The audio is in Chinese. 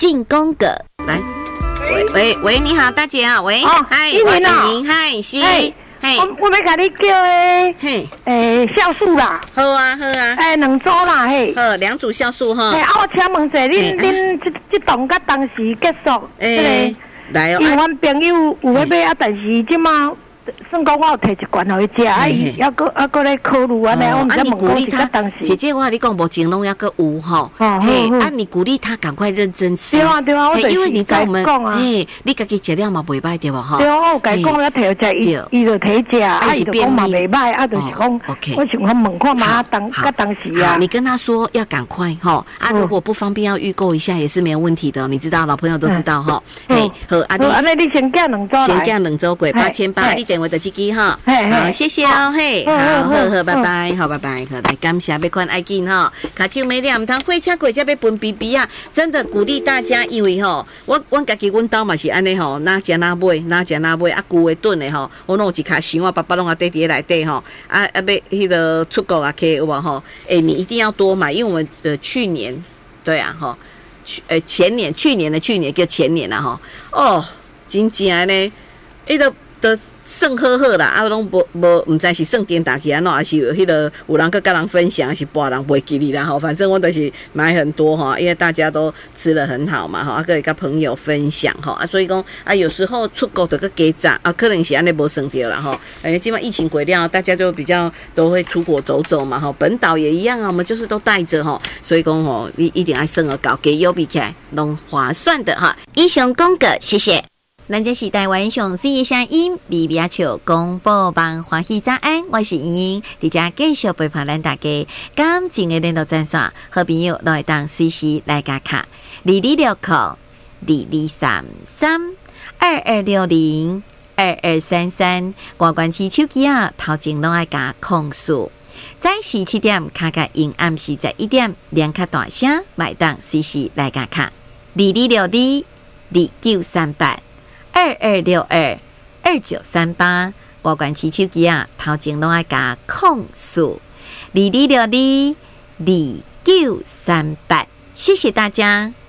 进宫格。来，喂，你好，大姐啊，喂，嗨，我您嗨，是。 我要甲你叫酵素啦。 好啊。 2组啦，嘿。 好，2组酵素哈。 我请问者，恁这档甲当时结束， 来哦。 因为阮朋友有要买但是即马算讲我有摕一罐互伊食，还搁咧考虑安尼，我唔知问讲是甲当时。 姐姐，我跟你讲，目前拢还阁有吼。你鼓励他赶快认真吃。 对啊，我因为你知道我们， 你家己食了嘛袂歹对无吼？ 对，我有甲伊讲要摕食，伊就摕食，伊就讲嘛袂歹，就是讲，我想讲问看嘛，当时啊。 你跟他说要赶快吼，如果不方便要预购一下也是没有问题的，你知道，老朋友都知道吼。 好，安尼你先寄2组来。 先寄2组过8800，你电话就这支哈。好，谢谢哦，好，拜拜，好，拜拜，好，来感谢别款爱紧哈，卡手没了，唔通火车过才要分 BB 啊！真的鼓励大家，因为吼，我家己阮兜嘛是安尼吼，哪食哪买，啊，旧的炖的吼，我弄一卡箱，我爸爸弄啊底内底吼，要迄个出国啊去有无吼？你一定要多买，因为我们去年对啊吼，去年叫前年啦吼，哦，真正呢，迄个都。算好啦，拢唔知是算颠打起安怎，还是有迄个有人跟人分享，还是别人袂记哩啦吼。反正我就是买很多哈，因为大家都吃得很好嘛哈，可以跟朋友分享哈。所以讲有时候出国就个加杂可能是安尼无算到啦哈。基本疫情过了，大家就比较都会出国走走嘛哈。本岛也一样啊，我们就是都带着哈。所以讲你一定要算个高，给优比起来拢划算的哈。英雄公格，谢谢。咱这是台湾上水的声音，微微啊笑广播帮欢喜早安，我是莹莹，伫遮继续陪伴咱大家。感情的联络专线，好朋友都会当随时来加卡226022602233，挂关起手机啊，头前拢爱加控诉。早时7点卡卡音，暗时在1点两卡大声，买当随时来加卡2262293822622938，拨关起手机啊，头前拢爱加控诉22622938，谢谢大家。